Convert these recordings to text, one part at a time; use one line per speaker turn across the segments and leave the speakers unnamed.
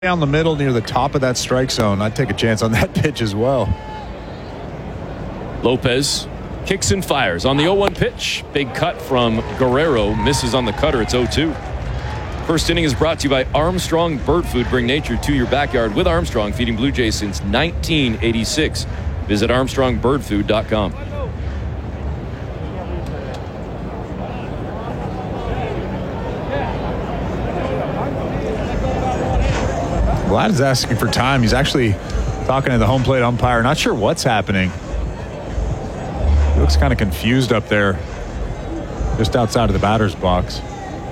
down the middle near the top of that strike zone, I'd take a chance on that pitch as well.
Lopez kicks and fires on the 0-1 pitch. Big cut from Guerrero. Misses on the cutter. It's 0-2. First inning is brought to you by Armstrong Bird Food. Bring nature to your backyard with Armstrong, feeding Blue Jays since 1986. Visit ArmstrongBirdFood.com.
Vlad is asking for time. He's actually talking to the home plate umpire. Not sure what's happening. He looks kind of confused up there, just outside of the batter's box.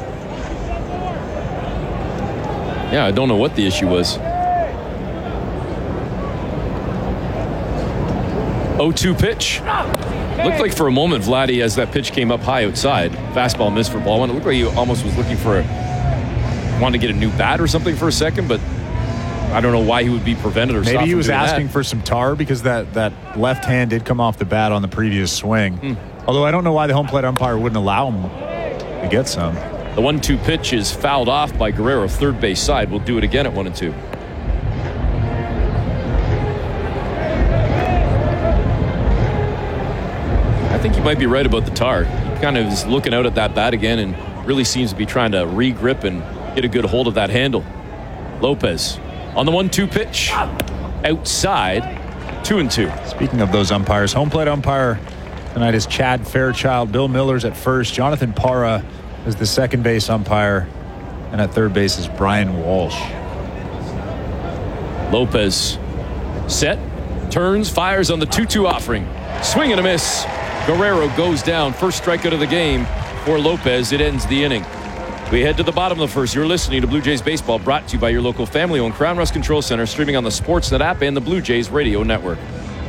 Yeah, I don't know what the issue was. 0-2 pitch. Looked like for a moment, Vladdy, as that pitch came up high outside, fastball missed for ball one. It looked like he almost was looking for wanted to get a new bat or something for a second, but I don't know why he would be prevented or stopped.
Maybe he was asking
that.
for some tar because that left hand did come off the bat on the previous swing. Although I don't know why the home plate umpire wouldn't allow him to get some.
The 1-2 pitch is fouled off by Guerrero, third base side. We'll do it again at 1-2. I think you might be right about the tar. He kind of is looking out at that bat again and really seems to be trying to re-grip and get a good hold of that handle. Lopez on the 1-2 pitch. Outside, 2-2.
Speaking of those umpires, home plate umpire tonight is Chad Fairchild. Bill Miller's at first. Jonathan Parra is the second base umpire. And at third base is Brian Walsh.
Lopez set, turns, fires on the 2-2 offering. Swing and a miss. Guerrero goes down. First strikeout of the game for Lopez. It ends the inning. We head to the bottom of the first. You're listening to Blue Jays Baseball, brought to you by your local family-owned Crown Rust Control Center, streaming on the Sportsnet app and the Blue Jays Radio Network.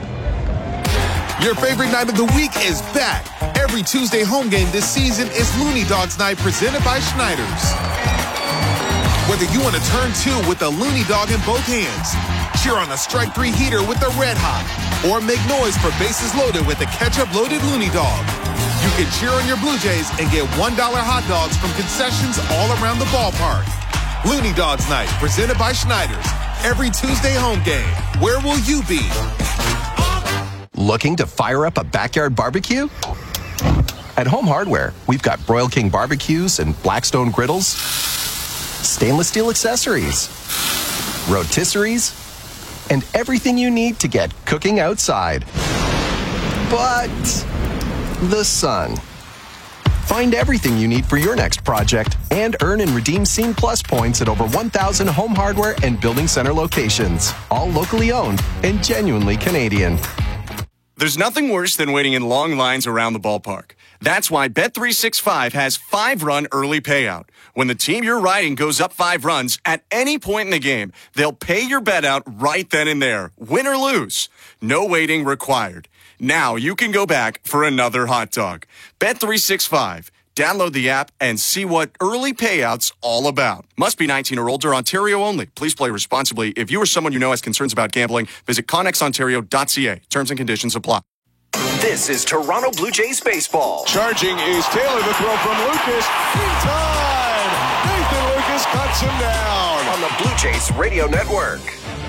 Your favorite night of the week is back. Every Tuesday home game this season is Looney Dogs Night, presented by Schneiders. Whether you want to turn two with the Looney Dog in both hands, cheer on a strike three heater with the Red Hot, or make noise for bases loaded with the ketchup-loaded Looney Dog, you can cheer on your Blue Jays and get $1 hot dogs from concessions all around the ballpark. Looney Dogs Night, presented by Schneiders. Every Tuesday home game. Where will you be?
Looking to fire up a backyard barbecue? At Home Hardware, we've got Broil King barbecues and Blackstone griddles, stainless steel accessories, rotisseries, and everything you need to get cooking outside. But the sun. Find everything you need for your next project and earn and redeem Scene Plus points at over 1,000 Home Hardware and Building Center locations, all locally owned and genuinely Canadian.
There's nothing worse than waiting in long lines around the ballpark. That's why Bet365 has 5-run early payout. When the team you're riding goes up 5 runs at any point in the game, they'll pay your bet out right then and there, win or lose. No waiting required. Now you can go back for another hot dog. Bet365. Download the app and see what early payouts all about. Must be 19 or older, Ontario only. Please play responsibly. If you or someone you know has concerns about gambling, visit connexontario.ca. Terms and conditions apply.
This is Toronto Blue Jays baseball.
Charging is Taylor. The throw from Lucas. In time. Nathan Lucas cuts him down.
On the Blue Jays Radio Network.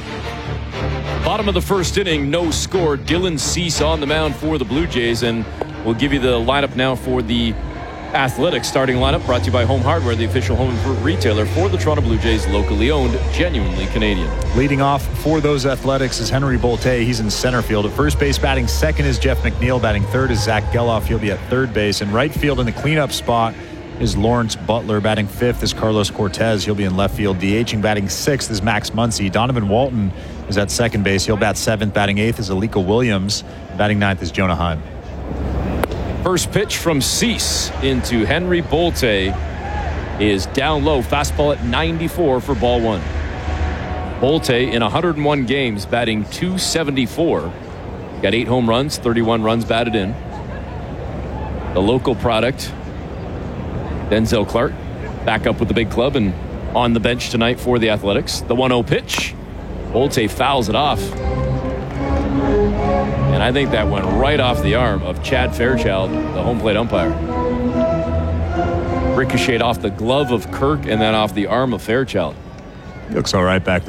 Bottom of the first inning, no score. Dylan Cease on the mound for the Blue Jays, and we'll give you the lineup now for the Athletics starting lineup, brought to you by Home Hardware, the official home improvement retailer for the Toronto Blue Jays, locally owned, genuinely Canadian.
Leading off for those Athletics is Henry Bolte. He's in center field. At first base, batting second is Jeff McNeil. Batting third is Zach Geloff. He'll be at third base. In right field in the cleanup spot is Lawrence Butler. Batting fifth is Carlos Cortez. He'll be in left field. DHing batting sixth is Max Muncy. Donovan Walton is at second base. He'll bat seventh. Batting eighth is Alika Williams. Batting ninth is Jonah Heim.
First pitch from Cease into Henry Bolte is down low. Fastball at 94 for ball one. Bolte in 101 games batting .274. Got 8 home runs, 31 runs batted in. The local product, Denzel Clark, back up with the big club and on the bench tonight for the Athletics. The 1-0 pitch. Bolte fouls it off. And I think that went right off the arm of Chad Fairchild, the home plate umpire. Ricocheted off the glove of Kirk and then off the arm of Fairchild.
He looks all right back there.